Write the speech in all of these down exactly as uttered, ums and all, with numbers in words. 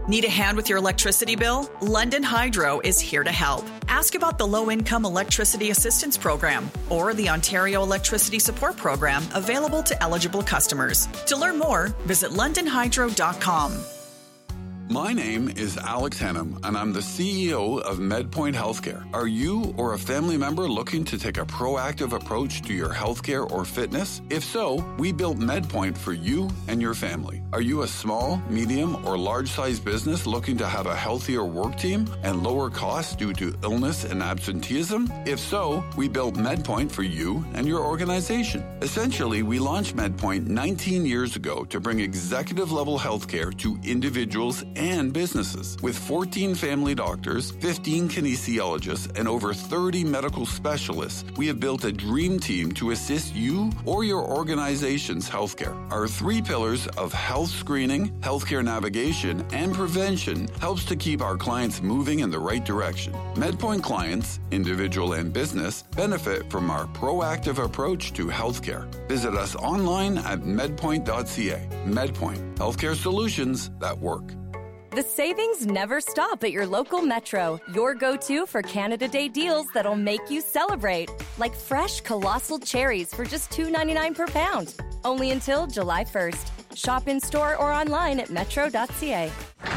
Need a hand with your electricity bill? London Hydro is here to help. Ask about the Low-Income Electricity Assistance Program or the Ontario Electricity Support Program available to eligible customers. To learn more, visit london hydro dot com. My name is Alex Hennam, and I'm the C E O of MedPoint Healthcare. Are you or a family member looking to take a proactive approach to your healthcare or fitness? If so, we built MedPoint for you and your family. Are you a small, medium, or large-sized business looking to have a healthier work team and lower costs due to illness and absenteeism? If so, we built MedPoint for you and your organization. Essentially, we launched MedPoint nineteen years ago to bring executive-level healthcare to individuals and businesses. With fourteen family doctors, fifteen kinesiologists, and over thirty medical specialists, we have built a dream team to assist you or your organization's healthcare. Our three pillars of health screening, healthcare navigation, and prevention helps to keep our clients moving in the right direction. MedPoint clients, individual and business, benefit from our proactive approach to healthcare. Visit us online at medpoint dot c a. MedPoint, healthcare solutions that work. The savings never stop at your local Metro. Your go-to for Canada Day deals that'll make you celebrate. Like fresh colossal cherries for just two dollars and ninety-nine cents per pound. Only until July first. Shop in-store or online at metro dot c a.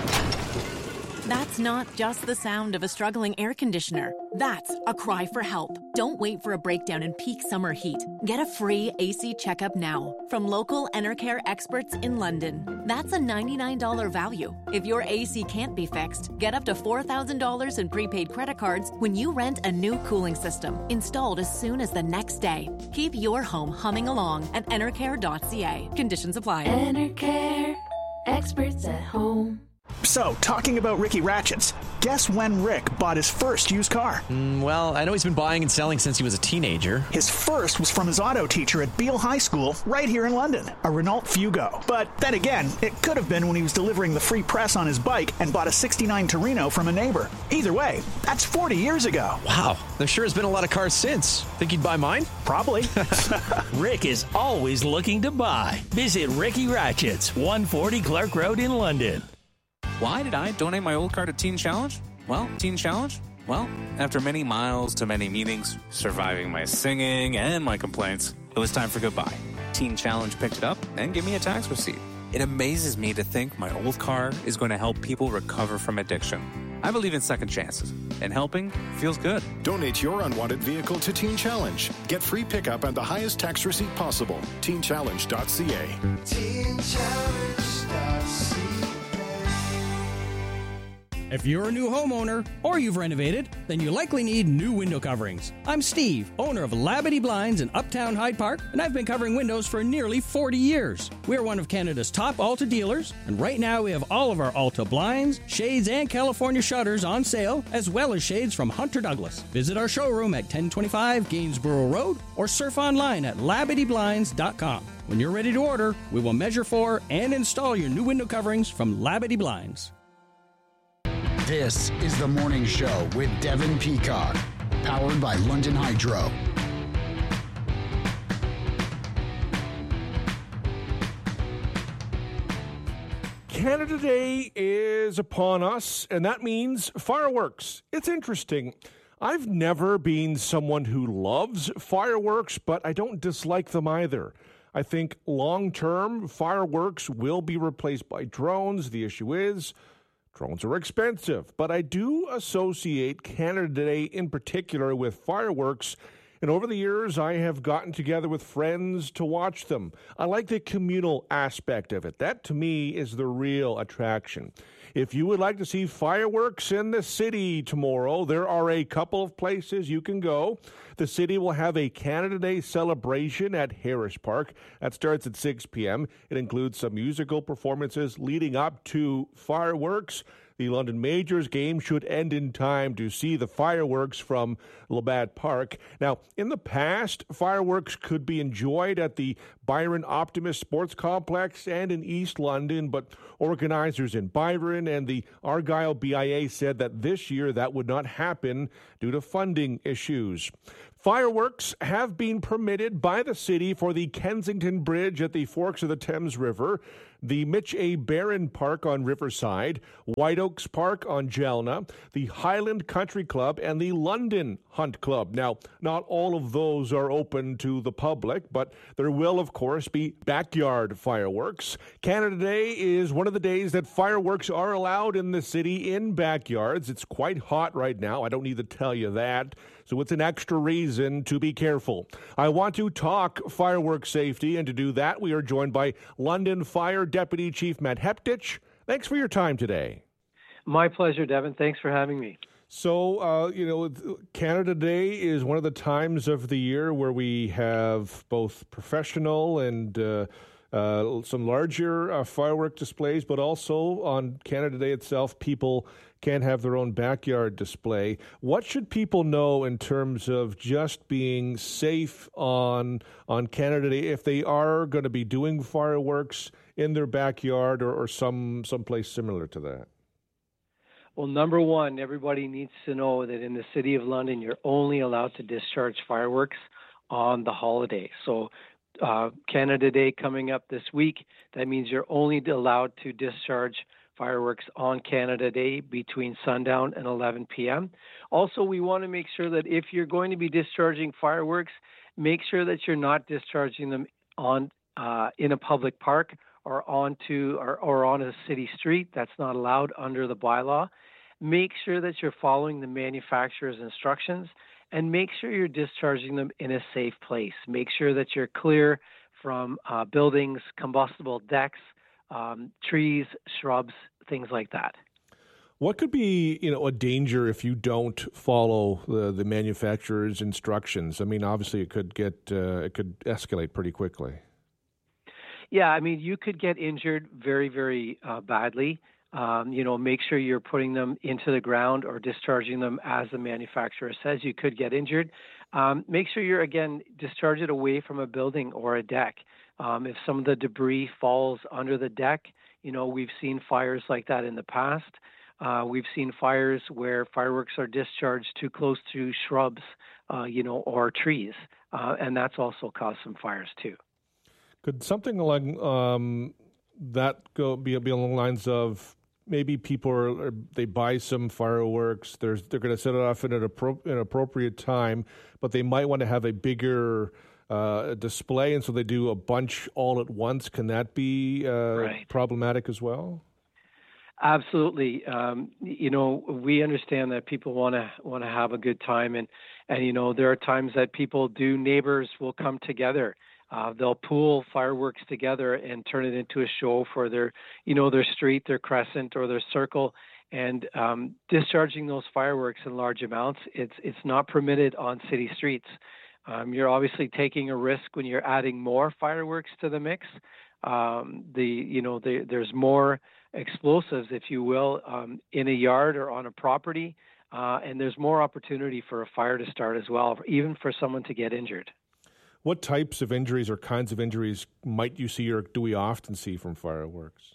That's not just the sound of a struggling air conditioner. That's a cry for help. Don't wait for a breakdown in peak summer heat. Get a free A C checkup now from local Enercare experts in London. That's a ninety-nine dollars value. If your A C can't be fixed, get up to four thousand dollars in prepaid credit cards when you rent a new cooling system, installed as soon as the next day. Keep your home humming along at enercare dot c a. Conditions apply. Enercare, experts at home. So, talking about Ricky Ratchets, guess when Rick bought his first used car? Mm, well, I know he's been buying and selling since he was a teenager. His first was from his auto teacher at Beale High School, right here in London, a Renault Fugo. But then again, it could have been when he was delivering the free press on his bike and bought a sixty-nine Torino from a neighbor. Either way, that's forty years ago. Wow, there sure has been a lot of cars since. Think he'd buy mine? Probably. Rick is always looking to buy. Visit Ricky Ratchets, one forty Clark Road in London. Why did I donate my old car to Teen Challenge? Well, Teen Challenge? Well, after many miles to many meetings, surviving my singing and my complaints, it was time for goodbye. Teen Challenge picked it up and gave me a tax receipt. It amazes me to think my old car is going to help people recover from addiction. I believe in second chances, and helping feels good. Donate your unwanted vehicle to Teen Challenge. Get free pickup and the highest tax receipt possible. teen challenge dot c a. teen challenge dot c a. If you're a new homeowner or you've renovated, then you likely need new window coverings. I'm Steve, owner of Labadee Blinds in Uptown Hyde Park, and I've been covering windows for nearly forty years. We're one of Canada's top Alta dealers, and right now we have all of our Alta blinds, shades, and California shutters on sale, as well as shades from Hunter Douglas. Visit our showroom at ten twenty-five Gainsborough Road or surf online at labadee blinds dot com. When you're ready to order, we will measure for and install your new window coverings from Labadee Blinds. This is The Morning Show with Devin Peacock, powered by London Hydro. Canada Day is upon us, and that means fireworks. It's interesting. I've never been someone who loves fireworks, but I don't dislike them either. I think long-term, fireworks will be replaced by drones. The issue is, drones are expensive, but I do associate Canada Day in particular with fireworks, and over the years I have gotten together with friends to watch them. I like the communal aspect of it. That to me is the real attraction. If you would like to see fireworks in the city tomorrow, there are a couple of places you can go. The city will have a Canada Day celebration at Harris Park. That starts at six p.m. It includes some musical performances leading up to fireworks. The London Majors game should end in time to see the fireworks from Labatt Park. Now, in the past, fireworks could be enjoyed at the Byron Optimist Sports Complex and in East London, but organizers in Byron and the Argyle B I A said that this year that would not happen due to funding issues. Fireworks have been permitted by the city for the Kensington Bridge at the Forks of the Thames River. the Mitch A. Barron Park on Riverside, White Oaks Park on Jalna, the Highland Country Club, and the London Hunt Club. Now, not all of those are open to the public, but there will, of course, be backyard fireworks. Canada Day is one of the days that fireworks are allowed in the city in backyards. It's quite hot right now. I don't need to tell you that. So it's an extra reason to be careful. I want to talk fireworks safety, and to do that, we are joined by London Fire Deputy Chief Matt Heptich. Thanks for your time today. My pleasure, Devin. Thanks for having me. So, uh, you know, Canada Day is one of the times of the year where we have both professional and uh, uh, some larger uh, firework displays, but also on Canada Day itself, people can have their own backyard display. What should people know in terms of just being safe on on Canada Day if they are going to be doing fireworks in their backyard or, or some someplace similar to that? Well, number one, everybody needs to know that in the City of London, you're only allowed to discharge fireworks on the holiday. So uh, Canada Day coming up this week, that means you're only allowed to discharge fireworks on Canada Day between sundown and eleven p.m. Also, we want to make sure that if you're going to be discharging fireworks, make sure that you're not discharging them on uh, in a public park or onto or, or on a city street. That's not allowed under the bylaw. Make sure that you're following the manufacturer's instructions, and make sure you're discharging them in a safe place. Make sure that you're clear from uh, buildings, combustible decks, um, trees, shrubs, things like that. What could be, you know, a danger if you don't follow the, the manufacturer's instructions? I mean, obviously, it could get uh, it could escalate pretty quickly. Yeah, I mean, you could get injured very, very uh, badly. Um, you know, make sure you're putting them into the ground or discharging them as the manufacturer says. You could get injured. Um, make sure you're, again, discharge it away from a building or a deck. Um, if some of the debris falls under the deck, you know, we've seen fires like that in the past. Uh, we've seen fires where fireworks are discharged too close to shrubs, uh, you know, or trees. Uh, and that's also caused some fires too. Could something along um, that go be, be along the lines of maybe people are, they buy some fireworks, they're, they're going to set it off in an, appro- an appropriate time, but they might want to have a bigger uh, display, and so they do a bunch all at once. Can that be uh, right. problematic as well? Absolutely. Um, you know, we understand that people want to want to have a good time, and, and, you know, there are times that people do, neighbors will come together. Uh, they'll pool fireworks together and turn it into a show for their, you know, their street, their crescent, or their circle. And um, discharging those fireworks in large amounts, it's it's not permitted on city streets. Um, you're obviously taking a risk when you're adding more fireworks to the mix. Um, the you know the, there's more explosives, if you will, um, in a yard or on a property, uh, and there's more opportunity for a fire to start as well, even for someone to get injured. What types of injuries or kinds of injuries might you see, or do we often see from fireworks?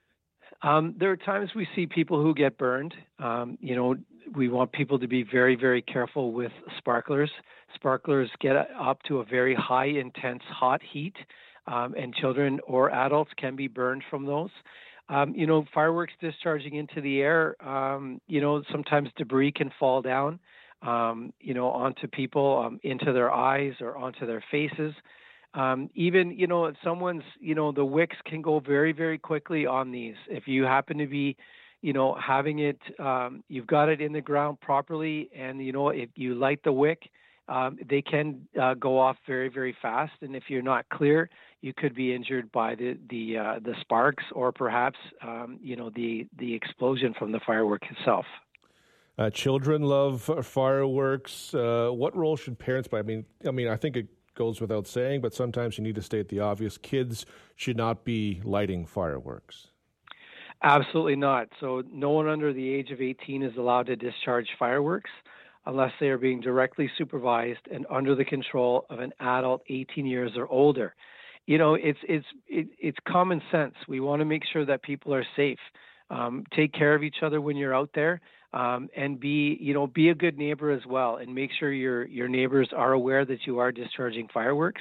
Um, there are times we see people who get burned. Um, you know, we want people to be very, very careful with sparklers. Sparklers get up to a very high, intense, hot heat, um, and children or adults can be burned from those. Um, you know, fireworks discharging into the air, um, you know, sometimes debris can fall down. Um, you know, onto people, um, into their eyes or onto their faces. Um, even, you know, if someone's, you know, the wicks can go very, very quickly on these. If you happen to be, you know, having it, um, you've got it in the ground properly, and, you know, if you light the wick, um, they can uh, go off very, very fast. And if you're not clear, you could be injured by the the uh, the sparks, or perhaps, um, you know, the the explosion from the firework itself. Uh, children love fireworks. Uh, what role should parents play? I mean, I mean, I think it goes without saying, but sometimes you need to state the obvious. Kids should not be lighting fireworks. Absolutely not. So no one under the age of eighteen is allowed to discharge fireworks unless they are being directly supervised and under the control of an adult eighteen years or older. You know, it's it's it, it's common sense. We want to make sure that people are safe. Um, take care of each other when you're out there. Um, and be, you know, be a good neighbor as well, and make sure your your neighbors are aware that you are discharging fireworks.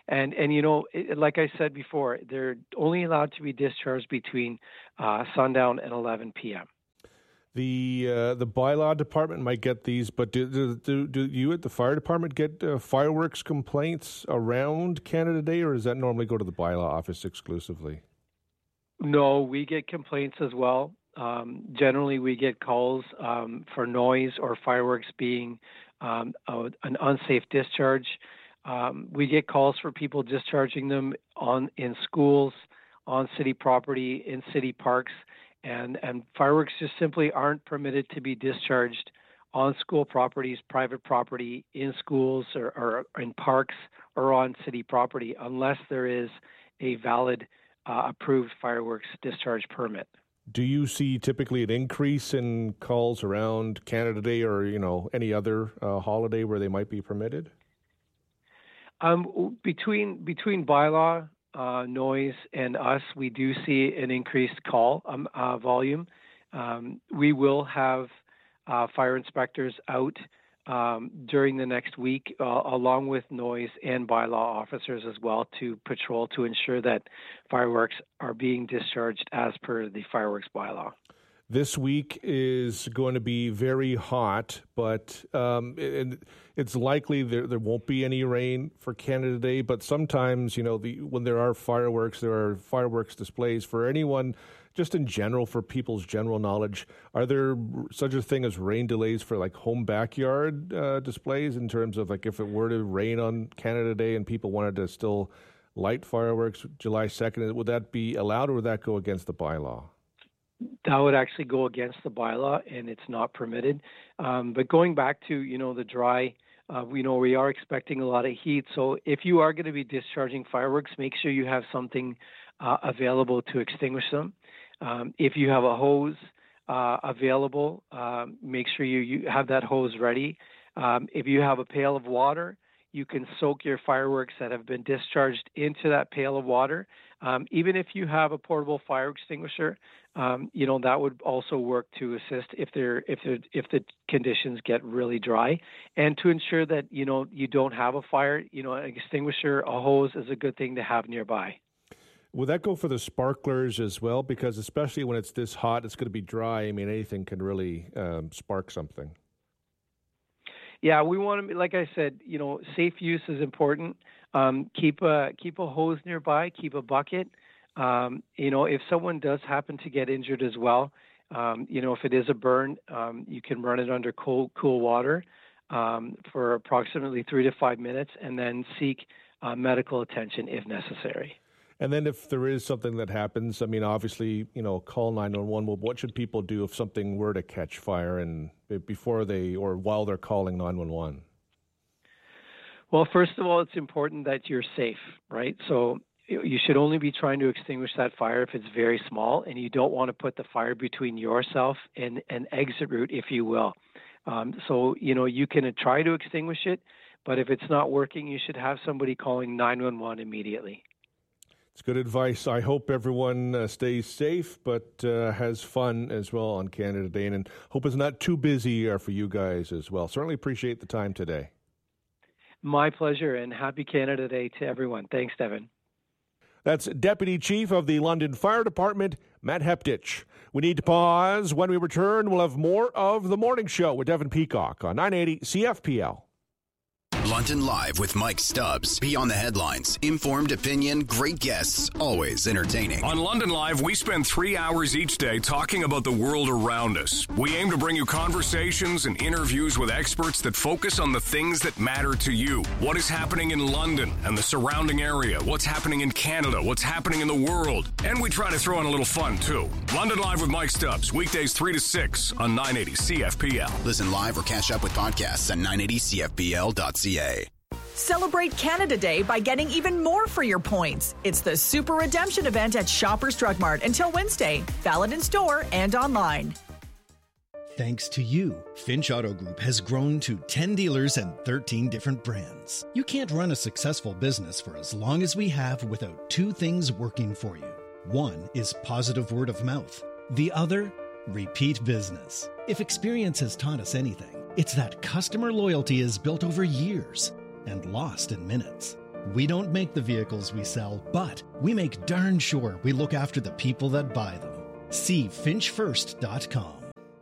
And, and you know, it, like I said before, they're only allowed to be discharged between uh, sundown and eleven p.m. The uh, the bylaw department might get these, but do do, do, do you at the fire department get uh, fireworks complaints around Canada Day, or does that normally go to the bylaw office exclusively? No, we get complaints as well. Um, generally, we get calls um, for noise or fireworks being um, a, an unsafe discharge. Um, we get calls for people discharging them on in schools, on city property, in city parks, and, and fireworks just simply aren't permitted to be discharged on school properties, private property, in schools, or, or in parks, or on city property unless there is a valid uh, approved fireworks discharge permit. Do you see typically an increase in calls around Canada Day or, you know, any other uh, holiday where they might be permitted? Um, between between bylaw, uh, noise, and us, we do see an increased call um, uh, volume. Um, we will have uh, fire inspectors out um, during the next week, uh, along with noise and bylaw officers as well, to patrol to ensure that fireworks are being discharged as per the fireworks bylaw. This week is going to be very hot, but um, it, it's likely there, there won't be any rain for Canada Day. But sometimes, you know, the, when there are fireworks, there are fireworks displays. For anyone, just in general, for people's general knowledge, are there such a thing as rain delays for like home backyard uh, displays in terms of like if it were to rain on Canada Day and people wanted to still light fireworks July second, would that be allowed or would that go against the bylaw? That would actually go against the bylaw, and it's not permitted. Um, but going back to, you know, the dry, uh, we know we are expecting a lot of heat. So if you are going to be discharging fireworks, make sure you have something uh, available to extinguish them. Um, if you have a hose uh, available, uh, make sure you, you have that hose ready. Um, if you have a pail of water, you can soak your fireworks that have been discharged into that pail of water. Um, even if you have a portable fire extinguisher, um, you know, that would also work to assist if they're if they're, if the conditions get really dry, and to ensure that, you know, you don't have a fire. You know, an extinguisher, a hose is a good thing to have nearby. Will that go for the sparklers as well? Because especially when it's this hot, it's going to be dry. I mean, anything can really um, spark something. Yeah, we want to, like I said, you know, safe use is important. Um, keep a keep a hose nearby. Keep a bucket. Um, you know, if someone does happen to get injured as well, um, you know, if it is a burn, um, you can run it under cool cool water um, for approximately three to five minutes, and then seek uh, medical attention if necessary. And then if there is something that happens, I mean, obviously, you know, call nine one one. Well, what should people do if something were to catch fire and before they or while they're calling nine one one? Well, first of all, it's important that you're safe, right? So you should only be trying to extinguish that fire if it's very small, and you don't want to put the fire between yourself and an exit route, if you will. Um, so, you know, you can try to extinguish it, but if it's not working, you should have somebody calling nine one one immediately. It's good advice. I hope everyone uh, stays safe, but uh, has fun as well on Canada Day, and hope it's not too busy uh, for you guys as well. Certainly appreciate the time today. My pleasure, and happy Canada Day to everyone. Thanks, Devin. That's Deputy Chief of the London Fire Department, Matt Heptich. We need to pause. When we return, we'll have more of The Morning Show with Devin Peacock on nine eighty C F P L. London Live with Mike Stubbs. Beyond the headlines. Informed opinion, great guests, always entertaining. On London Live, we spend three hours each day talking about the world around us. We aim to bring you conversations and interviews with experts that focus on the things that matter to you. What is happening in London and the surrounding area? What's happening in Canada? What's happening in the world? And we try to throw in a little fun, too. London Live with Mike Stubbs. Weekdays three to six on nine eighty C F P L. Listen live or catch up with podcasts at nine eighty C F P L dot C A. Celebrate Canada Day by getting even more for your points. It's the Super Redemption event at Shoppers Drug Mart until Wednesday. Valid in store and online. Thanks to you, Finch Auto Group has grown to ten dealers and thirteen different brands. You can't run a successful business for as long as we have without two things working for you. One is positive word of mouth. The other, repeat business. If experience has taught us anything, it's that customer loyalty is built over years and lost in minutes. We don't make the vehicles we sell, but we make darn sure we look after the people that buy them. See finch first dot com.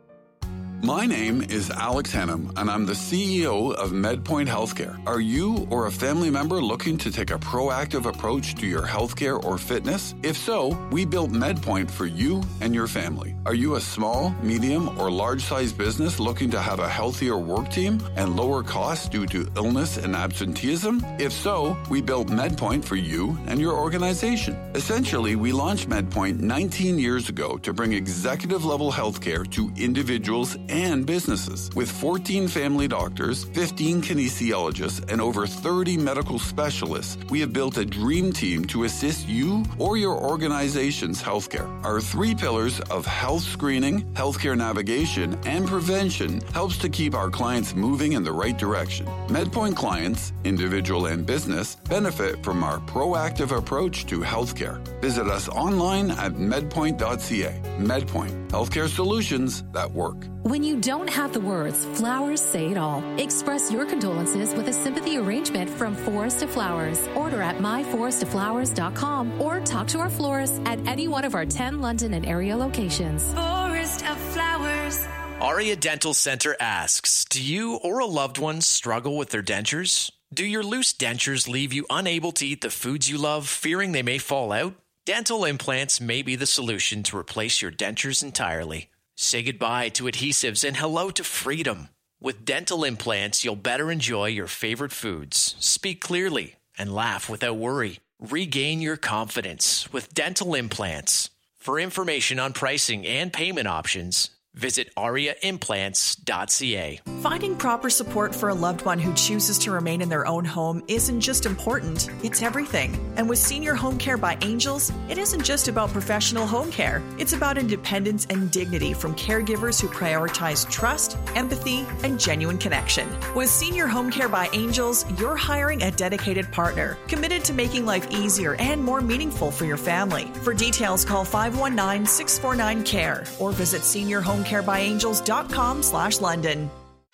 My name is Alex Hennum, and I'm the C E O of MedPoint Healthcare. Are you or a family member looking to take a proactive approach to your healthcare or fitness? If so, we built MedPoint for you and your family. Are you a small, medium, or large-sized business looking to have a healthier work team and lower costs due to illness and absenteeism? If so, we built MedPoint for you and your organization. Essentially, we launched MedPoint nineteen years ago to bring executive-level healthcare to individuals and businesses. With fourteen family doctors, fifteen kinesiologists, and over thirty medical specialists, we have built a dream team to assist you or your organization's healthcare. Our three pillars of health screening, healthcare navigation, and prevention helps to keep our clients moving in the right direction. MedPoint clients, individual and business, benefit from our proactive approach to healthcare. Visit us online at medpoint dot c a. MedPoint, healthcare solutions that work. When you don't have the words, flowers say it all. Express your condolences with a sympathy arrangement from Forest of Flowers. Order at my forest of flowers dot com or talk to our florist at any one of our ten London and area locations. Forest of Flowers. Aria Dental Center asks, do you or a loved one struggle with their dentures? Do your loose dentures leave you unable to eat the foods you love, fearing they may fall out? Dental implants may be the solution to replace your dentures entirely. Say goodbye to adhesives and hello to freedom. With dental implants, you'll better enjoy your favorite foods, speak clearly, and laugh without worry. Regain your confidence with dental implants. For information on pricing and payment options, visit aria implants dot c a. Finding proper support for a loved one who chooses to remain in their own home isn't just important, it's everything. And with Senior Home Care by Angels, it isn't just about professional home care. It's about independence and dignity from caregivers who prioritize trust, empathy, and genuine connection. With Senior Home Care by Angels, you're hiring a dedicated partner, committed to making life easier and more meaningful for your family. For details, call five one nine, six four nine, C A R E or visit senior home care by angels dot com slash London.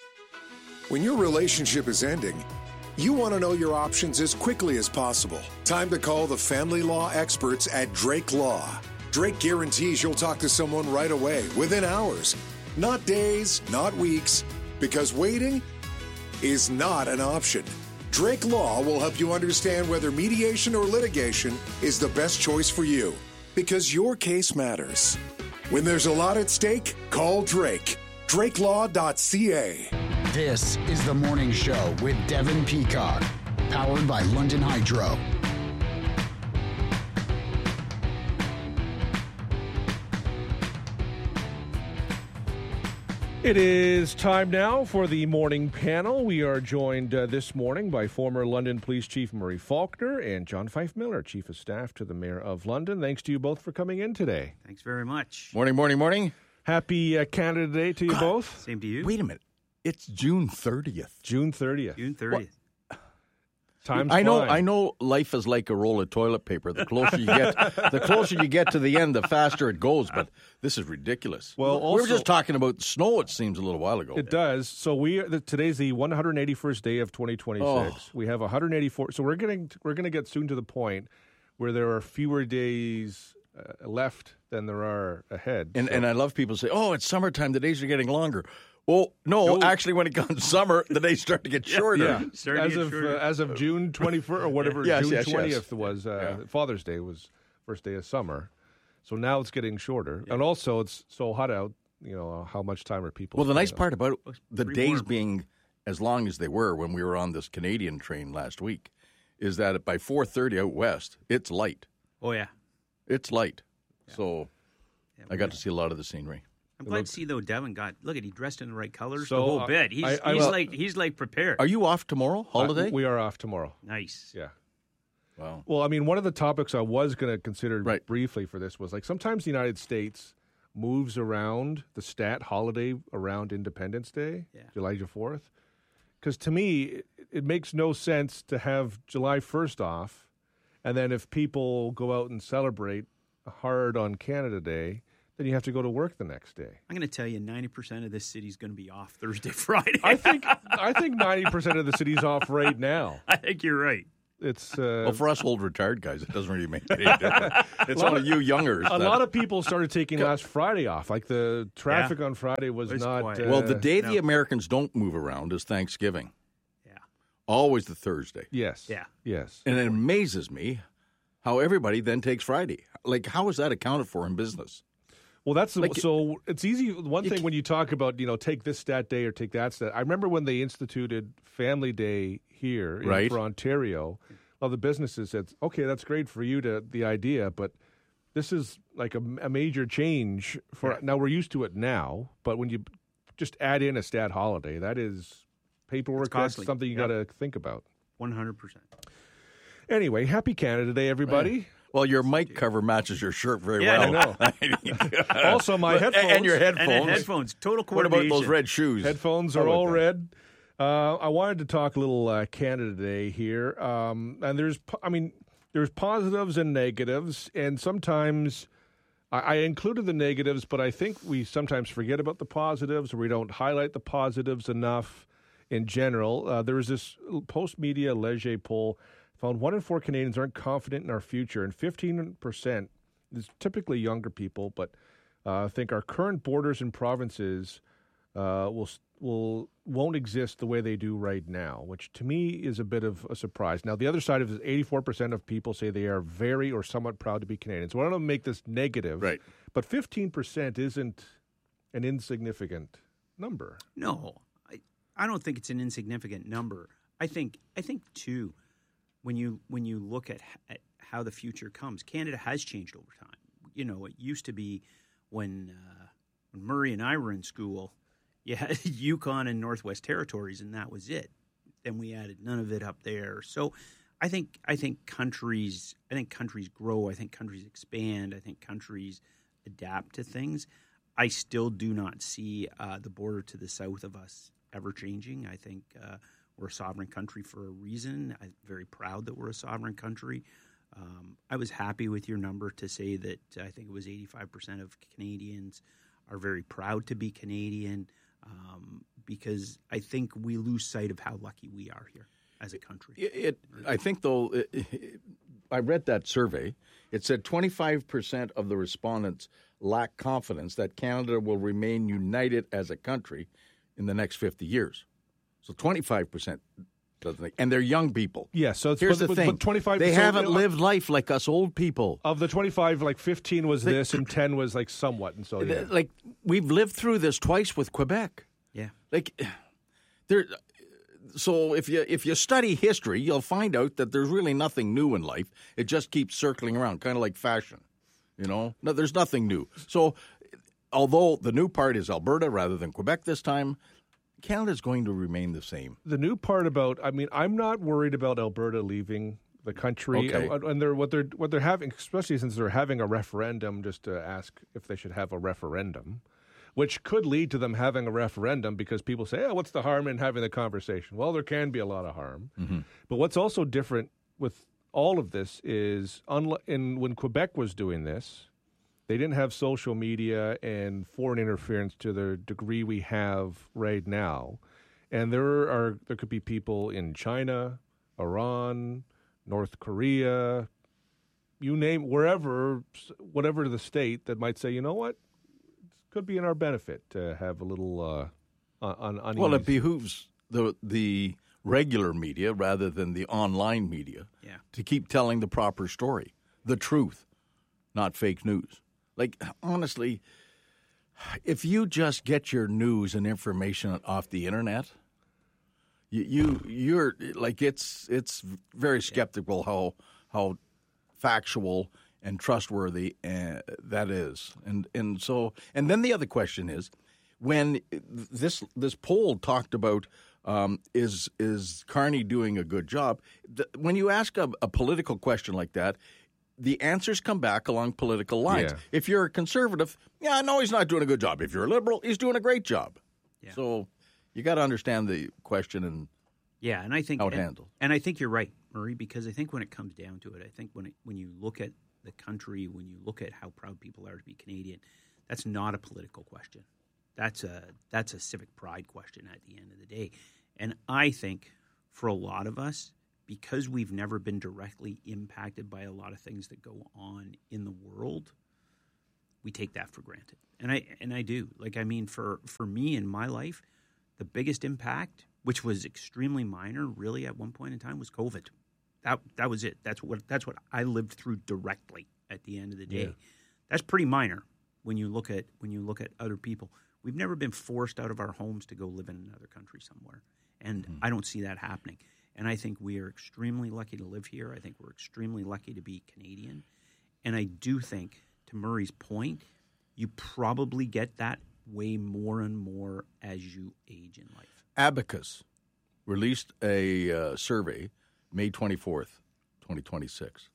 When your relationship is ending, you want to know your options as quickly as possible. Time to call the family law experts at Drake Law. Drake guarantees you'll talk to someone right away, within hours. Not days, not weeks, because waiting is not an option. Drake Law will help you understand whether mediation or litigation is the best choice for you, because your case matters. When there's a lot at stake, call Drake. drake law dot c a. This is The Morning Show with Devin Peacock, powered by London Hydro. It is time now for the morning panel. We are joined uh, this morning by former London Police Chief Murray Faulkner and John Fife Miller, Chief of Staff to the Mayor of London. Thanks to you both for coming in today. Thanks very much. Morning, morning, morning. Happy uh, Canada Day to you God, both. Same to you. Wait a minute. It's June thirtieth. June thirtieth. June thirtieth. Time's I know. flying. I know. Life is like a roll of toilet paper. The closer you get, the closer you get to the end, the faster it goes. But this is ridiculous. Well, we also, were just talking about snow. It seems a little while ago. It does. So we the, today's the one hundred eighty-first day of twenty twenty-six. Oh. We have one hundred eighty-four. So we're getting we're going to get soon to the point where there are fewer days uh, left than there are ahead. And so. and I love people say, "Oh, it's summertime. The days are getting longer." Well, no, no. actually, when it comes summer, the days start to get shorter. Yeah, Starting as to get of shorter. uh, as of June twenty-first or whatever, Yes, June yes, yes. twentieth was uh, Yeah. Father's Day was first day of summer. So now it's getting shorter, and also it's so hot out. You know, how much time are people? Well, the nice spending part about the pretty days warm. being as long as they were when we were on this Canadian train last week is that by four thirty out west, it's light. Oh, yeah. It's light. So Yeah, I got to see a lot of the scenery. I'm glad to see, though, Devin got, look at, he dressed in the right colors So, the whole uh, bit. He's, I- I- he's, well- like, he's like prepared. Are you off tomorrow, holiday? Uh, we are off tomorrow. Nice. Yeah. Wow. Well, I mean, one of the topics I was going to consider Right. briefly for this was like sometimes the United States moves around the stat holiday around Independence Day, Yeah. July fourth. Because to me, it, it makes no sense to have July first off, and then if people go out and celebrate hard on Canada Day, then you have to go to work the next day. I'm going to tell you, ninety percent of this city's going to be off Thursday, Friday. I think I think ninety percent of the city's off right now. I think you're right. It's uh, well, for us old retired guys, it doesn't really make any difference. It's only you youngers. A that... lot of people started taking last Friday off. Like the traffic Yeah. on Friday was not. Uh, well, the day no. the Americans don't move around is Thanksgiving. Yeah. Always the Thursday. Yes. Yeah. Yes. And it amazes me how everybody then takes Friday. Like, how is that accounted for in business? Well, that's Like, so. It's easy. One thing when you talk about, you know, take this stat day or take that stat. I remember when they instituted Family Day here in, Right. for Ontario. Well, the businesses said, "Okay, that's great for you to the idea, but this is like a, a major change for." Yeah. Now we're used to it now, but when you just add in a stat holiday, that is paperwork. It's That's costly. something you Yep. got to think about. One hundred percent. Anyway, happy Canada Day, everybody. Well, your mic cover matches your shirt very Yeah, well. I know. Also, my But- headphones And your headphones. And the headphones. Total What about coordination. those red shoes? Headphones How are about all that? red. Uh, I wanted to talk a little uh, Canada Day here, um, and there's, po- I mean, there's positives and negatives, and sometimes I, I included the negatives, but I think we sometimes forget about the positives, or we don't highlight the positives enough. In general, uh, there was this Post Media Leger poll found one in four Canadians aren't confident in our future, and fifteen percent is typically younger people, but uh, think our current borders and provinces uh, will will won't exist the way they do right now, which to me is a bit of a surprise. Now, the other side of it is eighty-four percent of people say they are very or somewhat proud to be Canadian. So I don't want to make this negative, right? But fifteen percent isn't an insignificant number. No, I, I don't think it's an insignificant number. I think I think too, when you when you look at, at how the future comes, Canada has changed over time. You know, it used to be when uh, when Murray and I were in school, you had Yukon and Northwest Territories, and that was it. Then we added none of it up there. So I think I think countries I think countries grow. I think countries expand. I think countries adapt to things. I still do not see uh, the border to the south of us ever changing. I think uh, we're a sovereign country for a reason. I'm very proud that we're a sovereign country. Um, I was happy with your number to say that I think it was eighty-five percent of Canadians are very proud to be Canadian, um, because I think we lose sight of how lucky we are here as a country. It, it I think, though, it, it, I read that survey. It said twenty-five percent of the respondents lack confidence that Canada will remain united as a country in the next fifty years. So twenty-five percent doesn't think, and they're young people. Yeah, so it's, Here's but, the but, thing: but twenty-five. they so, haven't uh, lived life like us old people. Of the twenty-five, like fifteen was They- this, and ten was like somewhat, and so yeah. Like we've lived through this twice with Quebec. Yeah, like there. So if you if you study history, you'll find out that there's really nothing new in life. It just keeps circling around, kind of like fashion. You know, no, there's nothing new. So, although the new part is Alberta rather than Quebec this time, Canada's going to remain the same. The new part about, I mean, I'm not worried about Alberta leaving the country, Okay. and, and they're what they're what they're having, especially since they're having a referendum, just to ask if they should have a referendum, which could lead to them having a referendum because people say, "Oh, what's the harm in having the conversation?" Well, there can be a lot of harm, Mm-hmm. but what's also different with all of this is, unli- in when Quebec was doing this, they didn't have social media and foreign interference to the degree we have right now. And there are there could be people in China, Iran, North Korea, you name wherever, whatever the state that might say, you know what, it could be in our benefit to have a little uh, un- unease. Well, it behooves the the regular media rather than the online media Yeah. to keep telling the proper story, the truth, not fake news. Like, honestly, if you just get your news and information off the internet, you, you you're like it's it's very skeptical how how factual and trustworthy uh, that is, and and so and then the other question is, when this this poll talked about um, is is Carney doing a good job? The, when you ask a, a political question like that, the answers come back along political lines. Yeah. If you're a conservative, yeah, no, he's not doing a good job. If you're a liberal, he's doing a great job. Yeah. So you got to understand the question and Yeah, and I think how it and, handled. and I think you're right, Murray, because I think when it comes down to it, I think when it, when you look at the country, when you look at how proud people are to be Canadian, that's not a political question. That's a that's a civic pride question at the end of the day. And I think for a lot of us, because we've never been directly impacted by a lot of things that go on in the world, we take that for granted. And I and I do. Like, I mean, for, for me in my life, the biggest impact, which was extremely minor really at one point in time, was COVID. That that was it. That's what that's what I lived through directly at the end of the day. Yeah. That's pretty minor when you look at when you look at other people. We've never been forced out of our homes to go live in another country somewhere. And mm-hmm. I don't see that happening. And I think we are extremely lucky to live here. I think we're extremely lucky to be Canadian. And I do think, to Murray's point, you probably get that way more and more as you age in life. Abacus released a uh, survey May twenty-fourth, twenty twenty-six.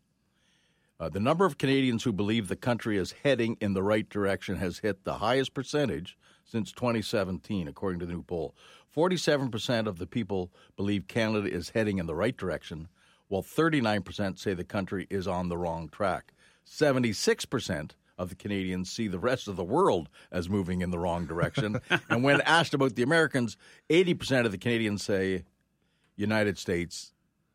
Uh, the number of Canadians who believe the country is heading in the right direction has hit the highest percentage since twenty seventeen, according to the new poll. forty-seven percent of the people believe Canada is heading in the right direction, while thirty-nine percent say the country is on the wrong track. seventy-six percent of the Canadians see the rest of the world as moving in the wrong direction. And when asked about the Americans, eighty percent of the Canadians say United States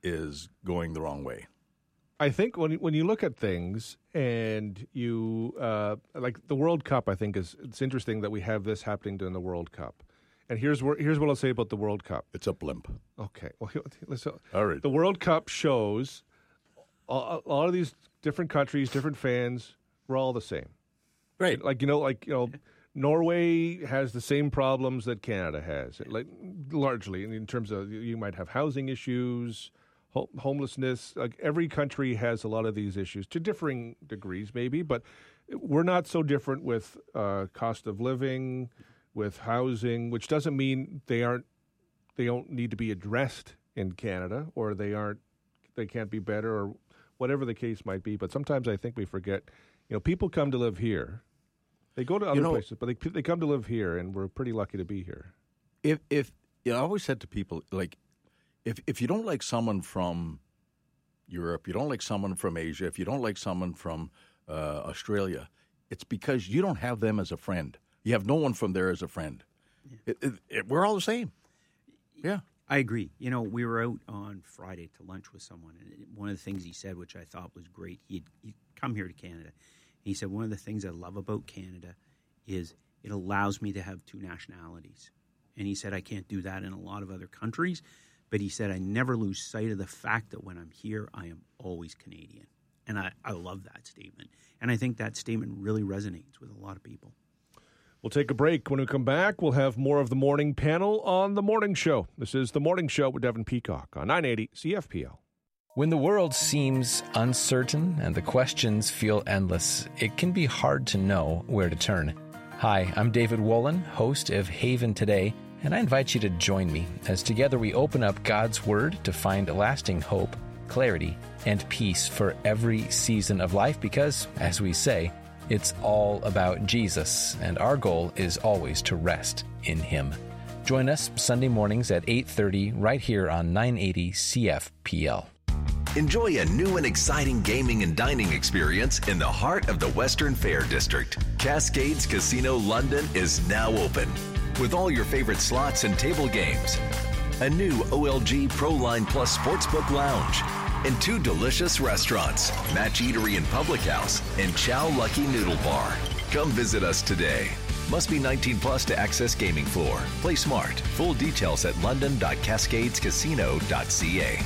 is going the wrong way. I think when when you look at things and you uh, like the World Cup, I think is it's interesting that we have this happening during the World Cup. And here's where, here's what I'll say about the World Cup. It's a blimp. Okay. Well, listen. All right. The World Cup shows a, a lot of these different countries, different fans. We're all the same. Right. Like you know, like you know, Norway has the same problems that Canada has. Like largely in terms of you might have housing issues. Homelessness, like every country has a lot of these issues to differing degrees, maybe, but we're not so different with uh, cost of living, with housing, which doesn't mean they aren't, they don't need to be addressed in Canada, or they aren't, they can't be better, or whatever the case might be. But sometimes I think we forget, you know, people come to live here, they go to other you know, places, but they they come to live here, and we're pretty lucky to be here. If if you know, I always said to people like. If if you don't like someone from Europe, you don't like someone from Asia, if you don't like someone from uh, Australia, it's because you don't have them as a friend. You have no one from there as a friend. Yeah. It, it, it, we're all the same. Yeah. I agree. You know, we were out on Friday to lunch with someone, and one of the things he said, which I thought was great, he'd, he'd come here to Canada. He said, one of the things I love about Canada is it allows me to have two nationalities. And he said, I can't do that in a lot of other countries. But he said, I never lose sight of the fact that when I'm here, I am always Canadian. And I, I love that statement. And I think that statement really resonates with a lot of people. We'll take a break. When we come back, we'll have more of the morning panel on The Morning Show. This is The Morning Show with Devin Peacock on nine eighty C F P L. When the world seems uncertain and the questions feel endless, it can be hard to know where to turn. Hi, I'm David Wolin, host of Haven Today, and I invite you to join me as together we open up God's Word to find lasting hope, clarity, and peace for every season of life because, as we say, it's all about Jesus, and our goal is always to rest in Him. Join us Sunday mornings at eight thirty right here on nine eighty C F P L. Enjoy a new and exciting gaming and dining experience in the heart of the Western Fair District. Cascades Casino London is now open. With all your favorite slots and table games, a new O L G ProLine Plus Sportsbook Lounge, and two delicious restaurants, Match Eatery and Public House, and Chow Lucky Noodle Bar. Come visit us today. Must be nineteen plus to access gaming floor. Play smart. Full details at london dot cascades casino dot c a.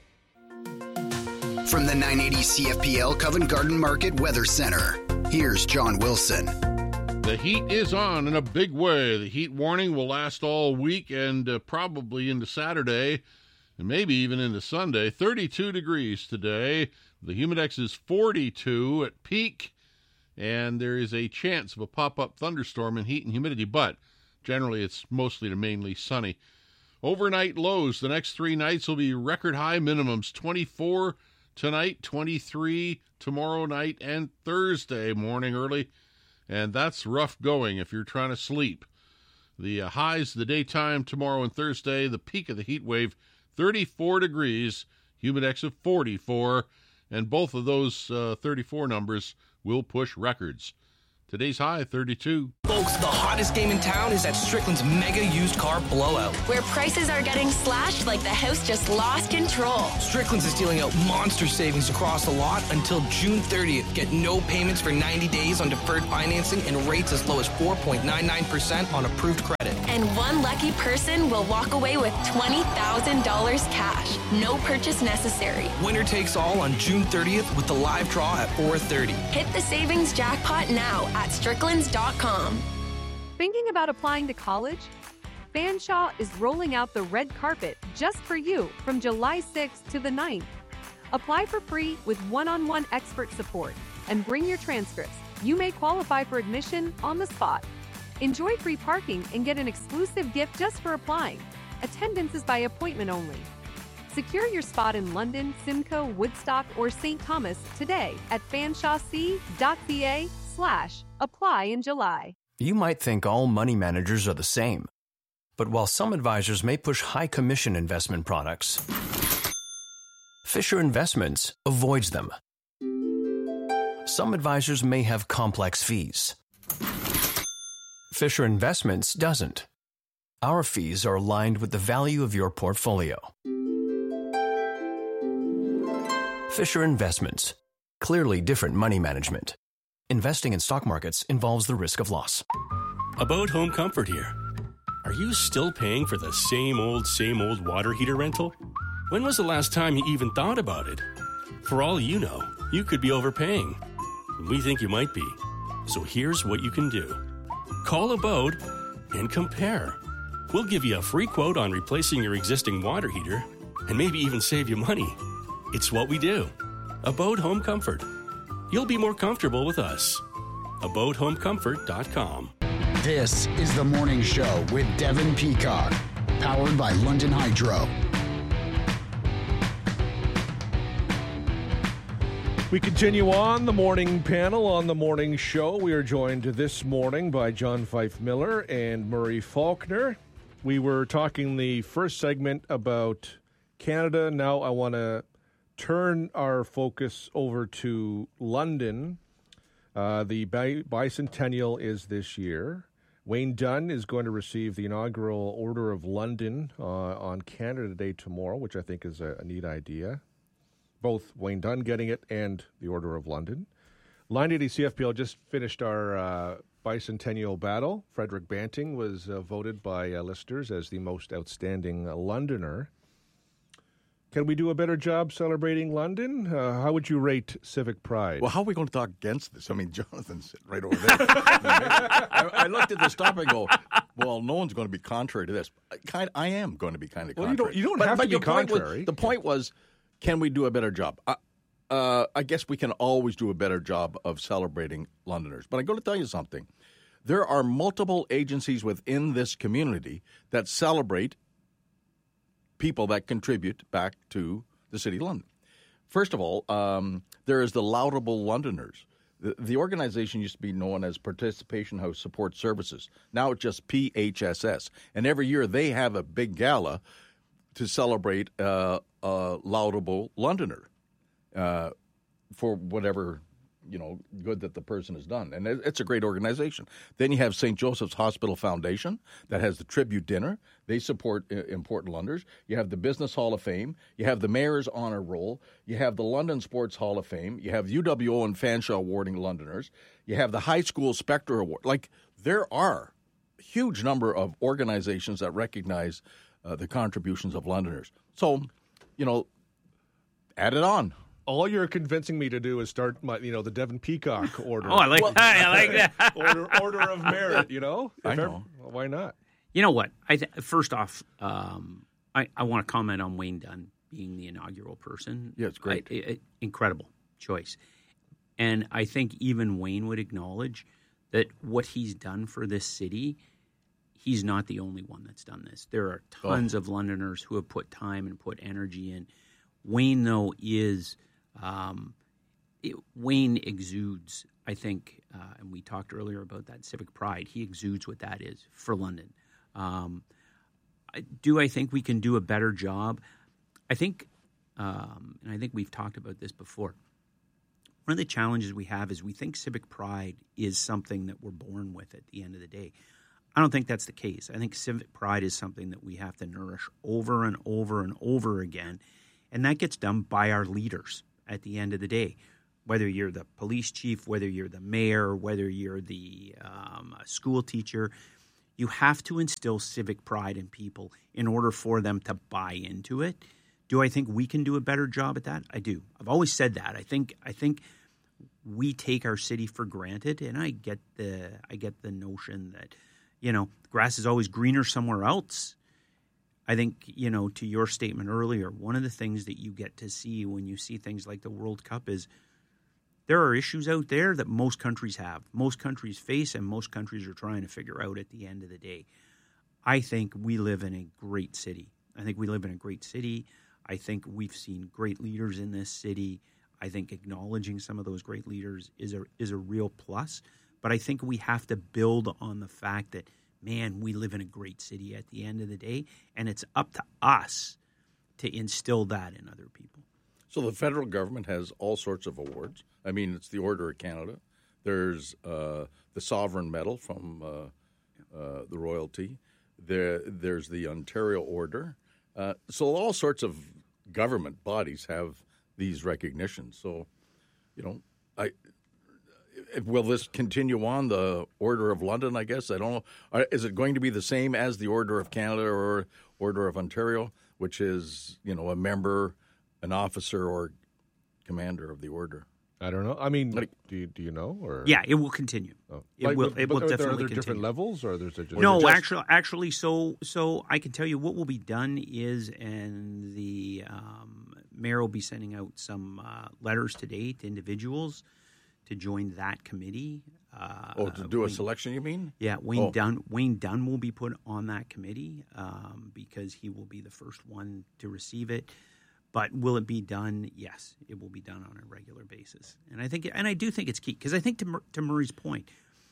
From the nine eighty C F P L Covent Garden Market Weather Center, here's John Wilson. The heat is on in a big way. The heat warning will last all week and uh, probably into Saturday and maybe even into Sunday. thirty-two degrees today. The Humidex is forty-two at peak, and there is a chance of a pop-up thunderstorm in heat and humidity, but generally it's mostly to mainly sunny. Overnight lows the next three nights will be record high minimums, twenty-four tonight, twenty-three tomorrow night, and Thursday morning early. And that's rough going if you're trying to sleep. The uh, highs the daytime tomorrow and Thursday, the peak of the heat wave, thirty-four degrees, Humidex of forty-four, and both of those uh, thirty-four numbers will push records. Today's high, thirty-two. Folks, the hottest game in town is at Strickland's Mega Used Car Blowout, where prices are getting slashed like the house just lost control. Strickland's is dealing out monster savings across the lot until June thirtieth. Get no payments for ninety days on deferred financing and rates as low as four point nine nine percent on approved credit. And one lucky person will walk away with twenty thousand dollars cash. No purchase necessary. Winner takes all on June thirtieth with the live draw at four thirty. Hit the savings jackpot now at stricklands dot com. Thinking about applying to college? Fanshawe is rolling out the red carpet just for you from July sixth to the ninth. Apply for free with one-on-one expert support and bring your transcripts. You may qualify for admission on the spot. Enjoy free parking and get an exclusive gift just for applying. Attendance is by appointment only. Secure your spot in London, Simcoe, Woodstock, or Saint Thomas today at fanshawec.ca slash apply in July. You might think all money managers are the same. But while some advisors may push high commission investment products, Fisher Investments avoids them. Some advisors may have complex fees. Fisher Investments doesn't. Our fees are aligned with the value of your portfolio. Fisher Investments. Clearly different money management. Investing in stock markets involves the risk of loss. About Home Comfort here. Are you still paying for the same old, same old water heater rental? When was the last time you even thought about it? For all you know, you could be overpaying. We think you might be. So here's what you can do. Call Abode and compare. We'll give you a free quote on replacing your existing water heater and maybe even save you money. It's what we do. Abode Home Comfort. You'll be more comfortable with us. abode home comfort dot com. This is the morning show with Devin Peacock, powered by London Hydro. We continue on the morning panel on the morning show. We are joined this morning by John Fife Miller and Murray Faulkner. We were talking the first segment about Canada. Now I want to turn our focus over to London. Uh, the bi- bicentennial is this year. Wayne Dunn is going to receive the inaugural Order of London uh, on Canada Day tomorrow, which I think is a, a neat idea. Both Wayne Dunn getting it and the Order of London. Line eighty C F P L just finished our uh, bicentennial battle. Frederick Banting was uh, voted by uh, listeners as the most outstanding uh, Londoner. Can we do a better job celebrating London? Uh, how would you rate civic pride? Well, how are we going to talk against this? I mean, Jonathan's sitting right over there. I, I looked at this topic and go, well, no one's going to be contrary to this. I, kind, I am going to be kind of well, contrary. You don't, you don't but, have but to be your point contrary. Was, the point was, can we do a better job? Uh, uh, I guess we can always do a better job of celebrating Londoners. But I'm going to tell you something. There are multiple agencies within this community that celebrate people that contribute back to the City of London. First of all, um, there is the Laudable Londoners. The, the organization used to be known as Participation House Support Services. Now it's just P H S S. And every year they have a big gala to celebrate uh, a Laudable Londoner uh, for whatever, you know, good that the person has done. And it's a great organization. Then you have Saint Joseph's Hospital Foundation that has the tribute dinner. They support uh, important Londoners. You have the Business Hall of Fame. You have the Mayor's Honor Roll. You have the London Sports Hall of Fame. You have U W O and Fanshawe awarding Londoners. You have the High School Spectre Award. Like, there are a huge number of organizations that recognize uh, the contributions of Londoners. So, you know, add it on. All you're convincing me to do is start my, you know, the Devin Peacock order. Oh, I like that. I like that. order, order of merit, you know? I If know. ever- why not? You know what? I th- First off, um, I, I want to comment on Wayne Dunn being the inaugural person. Yeah, it's great. I, I, incredible choice. And I think even Wayne would acknowledge that what he's done for this city, he's not the only one that's done this. There are tons Oh. of Londoners who have put time and put energy in. Wayne, though, is um, it, Wayne exudes, I think, uh, and we talked earlier about that civic pride. He exudes what that is for London. Um, I, do I think we can do a better job? I think, um, and I think we've talked about this before. one of the challenges we have is we think civic pride is something that we're born with at the end of the day. I don't think that's the case. I think civic pride is something that we have to nourish over and over and over again, and that gets done by our leaders at the end of the day. Whether you're the police chief, whether you're the mayor, whether you're the um, school teacher, you have to instill civic pride in people in order for them to buy into it. Do I think we can do a better job at that? I do. I've always said that. I think I think we take our city for granted, and I get the I get the notion that, you know, grass is always greener somewhere else. I think, you know, to your statement earlier, one of the things that you get to see when you see things like the World Cup is there are issues out there that most countries have, most countries face, and most countries are trying to figure out at the end of the day. I think we live in a great city. I think we live in a great city. I think we've seen great leaders in this city. I think acknowledging some of those great leaders is a is a real plus. But I think we have to build on the fact that, man, we live in a great city at the end of the day, and it's up to us to instill that in other people. So the federal government has all sorts of awards. I mean, it's the Order of Canada. There's uh, the Sovereign Medal from uh, uh, the royalty. There, there's the Ontario Order. Uh, so all sorts of government bodies have these recognitions. So, you know, I will this continue on, the Order of London, I guess? I don't know. Is it going to be the same as the Order of Canada or Order of Ontario, which is, you know, a member, an officer, or commander of the order? I don't know. I mean, like, do you, do you know? Or yeah, it will continue. Oh. It like, will. But, it will but definitely are there continue. different levels, or there's a just, no? just... Actually, actually, so so I can tell you what will be done is, and the um, mayor will be sending out some uh, letters today to individuals to join that committee. Uh, oh, to do Wayne, a selection, you mean? Yeah, Wayne oh. Dunn. Wayne Dunn will be put on that committee um, because he will be the first one to receive it. But will it be done? Yes, it will be done on a regular basis, and I think, and I do think it's key because I think to, Mur- to Murray's point,